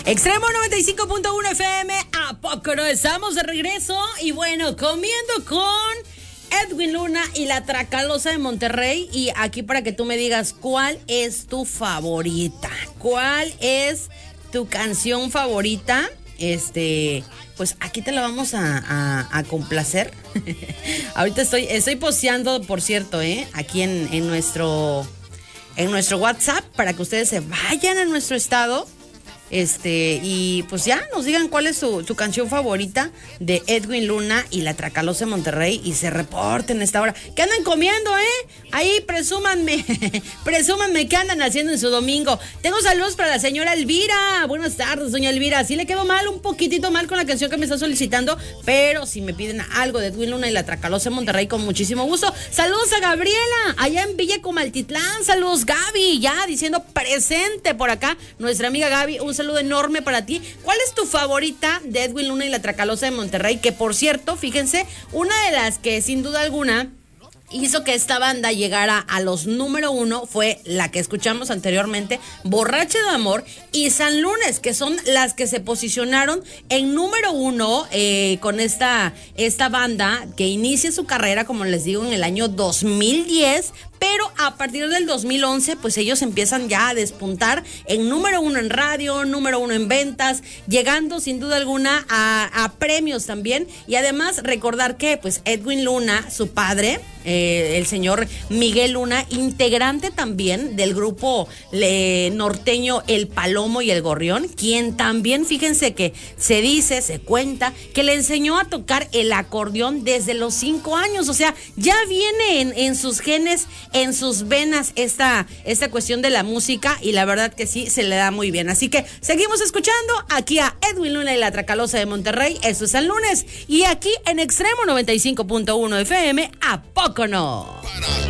Extremo 95.1 FM, ¿a poco no estamos de regreso? Y bueno, comiendo con Edwin Luna y la Tracalosa de Monterrey. Y aquí para que tú me digas cuál es tu favorita, cuál es tu canción favorita. Pues aquí te la vamos a complacer. Ahorita estoy posteando, por cierto, aquí en nuestro WhatsApp para que ustedes se vayan a nuestro estado. Y pues ya nos digan cuál es su canción favorita de Edwin Luna y la Tracalosa de Monterrey y se reporten a esta hora. ¿Qué andan comiendo, Ahí presúmanme qué andan haciendo en su domingo. Tengo saludos para la señora Elvira. Buenas tardes, doña Elvira. Sí le quedó mal, un poquitito mal con la canción que me está solicitando, pero si me piden algo de Edwin Luna y la Tracalosa de Monterrey, con muchísimo gusto. Saludos a Gabriela, allá en Villa Comaltitlán. Saludos, Gaby, ya diciendo presente por acá. Nuestra amiga Gaby, un saludo enorme para ti. ¿Cuál es tu favorita de Edwin Luna y la Tracalosa de Monterrey? Que por cierto, fíjense, una de las que sin duda alguna hizo que esta banda llegara a los número 1 fue la que escuchamos anteriormente, Borracha de Amor y San Lunes, que son las que se posicionaron en número 1 con esta banda que inicia su carrera, como les digo, en el año 2010, pero a partir del 2011, pues ellos empiezan ya a despuntar en número 1 en radio, número 1 en ventas, llegando sin duda alguna a premios también. Y además recordar que pues Edwin Luna, su padre, el señor Miguel Luna, integrante también del grupo norteño El Palomo y El Gorrión, quien también, fíjense que se cuenta que le enseñó a tocar el acordeón desde los 5 años. O sea, ya viene en sus genes, en sus venas esta cuestión de la música, y la verdad que sí, se le da muy bien. Así que seguimos escuchando aquí a Edwin Luna y la Tracalosa de Monterrey. Esto es San Lunes, y aquí en Extremo 95.1 FM, ¿a poco no? Para